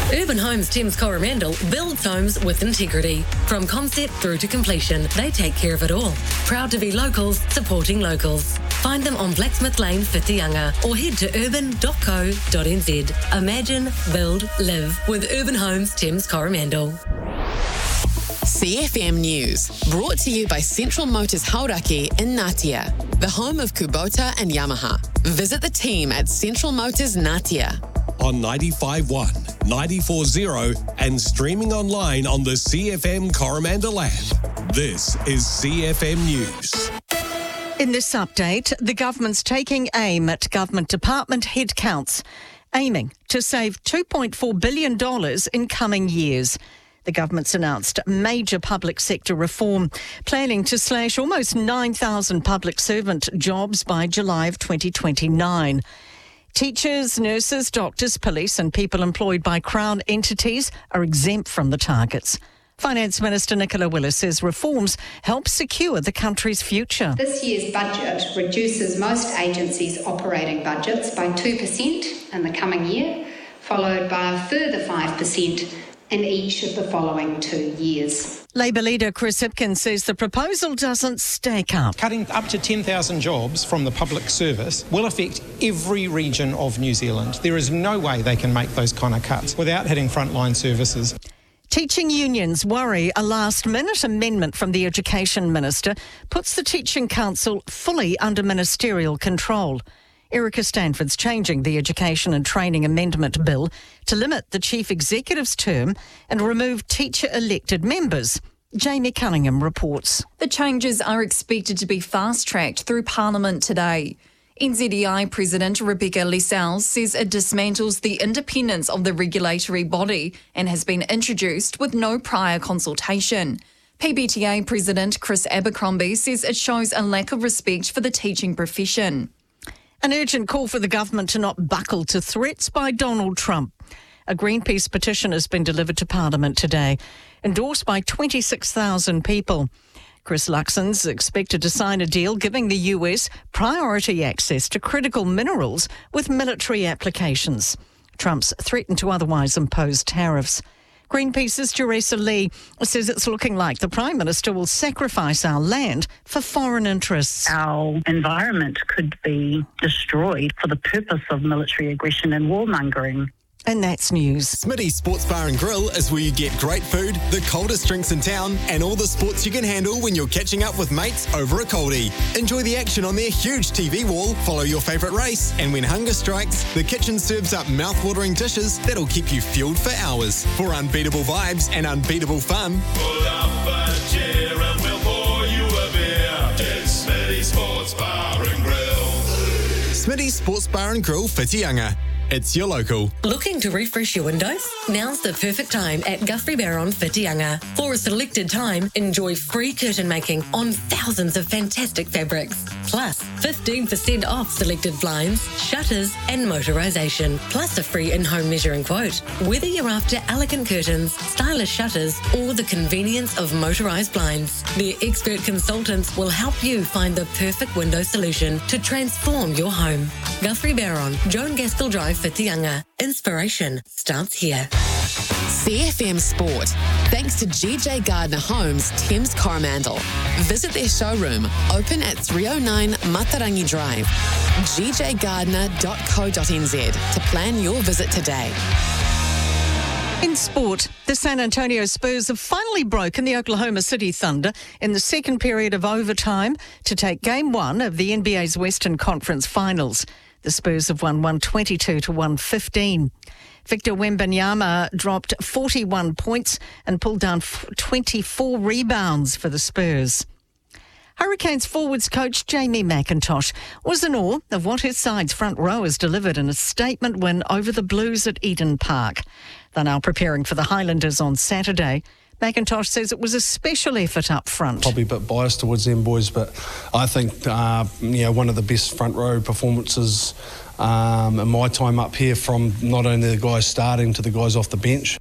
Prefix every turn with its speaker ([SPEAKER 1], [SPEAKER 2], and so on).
[SPEAKER 1] Urban Homes Thames Coromandel builds homes with integrity. From concept through to completion, they take care of it all. Proud to be locals, supporting locals. Find them on Blacksmith Lane, Whitianga, or head to urban.co.nz. Imagine, build, live with Urban Homes Thames Coromandel.
[SPEAKER 2] CFM News, brought to you by Central Motors Hauraki in Ngatea, the home of Kubota and Yamaha. Visit the team at Central Motors Ngatea.
[SPEAKER 3] On 95.1, 94.0 and streaming online on the CFM Coromandel app. This is CFM News.
[SPEAKER 4] In this update, the government's taking aim at government department headcounts, aiming to save $2.4 billion in coming years. The government's announced major public sector reform, planning to slash almost 9,000 public servant jobs by July of 2029. Teachers, nurses, doctors, police and people employed by Crown entities are exempt from the targets. Finance Minister Nicola Willis says reforms help secure the country's future.
[SPEAKER 5] This year's budget reduces most agencies' operating budgets by 2% in the coming year, followed by a further 5% in each of the following 2 years.
[SPEAKER 4] Labour leader Chris Hipkins says the proposal doesn't stack up.
[SPEAKER 6] Cutting up to 10,000 jobs from the public service will affect every region of New Zealand. There is no way they can make those kind of cuts without hitting frontline services.
[SPEAKER 4] Teaching unions worry a last-minute amendment from the Education Minister puts the Teaching Council fully under ministerial control. Erica Stanford's changing the Education and Training Amendment Bill to limit the Chief Executive's term and remove teacher-elected members. Jamie Cunningham reports.
[SPEAKER 7] The changes are expected to be fast-tracked through Parliament today. NZEI President Rebecca Lascelles says it dismantles the independence of the regulatory body and has been introduced with no prior consultation. PBTA President Chris Abercrombie says it shows a lack of respect for the teaching profession.
[SPEAKER 4] An urgent call for the government to not buckle to threats by Donald Trump. A Greenpeace petition has been delivered to Parliament today, endorsed by 26,000 people. Chris Luxon's expected to sign a deal giving the US priority access to critical minerals with military applications. Trump's threatened to otherwise impose tariffs. Greenpeace's Teresa Lee says it's looking like the Prime Minister will sacrifice our land for foreign interests.
[SPEAKER 8] Our environment could be destroyed for the purpose of military aggression and warmongering.
[SPEAKER 4] And that's news.
[SPEAKER 9] Smitty's Sports Bar and Grill is where you get great food, the coldest drinks in town, and all the sports you can handle when you're catching up with mates over a coldie. Enjoy the action on their huge TV wall, follow your favourite race, and when hunger strikes, the kitchen serves up mouth-watering dishes that'll keep you fueled for hours. For unbeatable vibes and unbeatable fun,
[SPEAKER 10] pull up a chair and we'll pour you a beer. It's Smitty's Sports Bar and Grill.
[SPEAKER 9] Smitty's Sports Bar and Grill, Whitianga. It's your local.
[SPEAKER 1] Looking to refresh your windows? Now's the perfect time at Guthrie Barron, Whitianga. For a selected time, enjoy free curtain making on thousands of fantastic fabrics. Plus, 15% off selected blinds, shutters and motorisation. Plus a free in-home measuring quote. Whether you're after elegant curtains, stylish shutters or the convenience of motorised blinds, their expert consultants will help you find the perfect window solution to transform your home. Guthrie Barron, Joan Gaskell Drive, Whitianga. Inspiration starts here.
[SPEAKER 2] CFM Sport, thanks to GJ Gardner Homes, Thames Coromandel. Visit their showroom, open at 309 Matarangi Drive. gjgardner.co.nz to plan your visit today.
[SPEAKER 4] In sport, the San Antonio Spurs have finally broken the Oklahoma City Thunder in the second period of overtime to take Game 1 of the NBA's Western Conference Finals. The Spurs have won 122 to 115. Victor Wembanyama dropped 41 points and pulled down 24 rebounds for the Spurs. Hurricanes forwards coach Jamie McIntosh was in awe of what his side's front rowers delivered in a statement win over the Blues at Eden Park. They're now preparing for the Highlanders on Saturday. McIntosh says it was a special effort up front.
[SPEAKER 11] Probably a bit biased towards them boys, but I think one of the best front row performances in my time up here, from not only the guys starting to the guys off the bench.